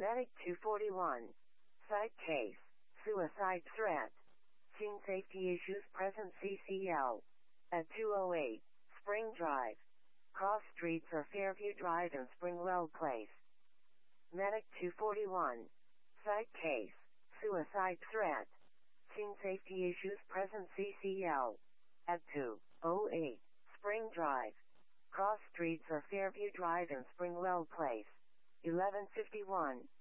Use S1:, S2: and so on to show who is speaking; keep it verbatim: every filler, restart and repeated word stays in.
S1: Medic two forty-one. Site case. Suicide threat. Scene safety issues present C C L. At two oh eight. Spring Drive. Cross streets are Fairview Drive and Springwell Place. Medic two forty-one. Site case. Suicide threat. Scene safety issues present C C L. At two oh eight. Spring Drive. Cross streets are Fairview Drive and Springwell Place. eleven fifty-one.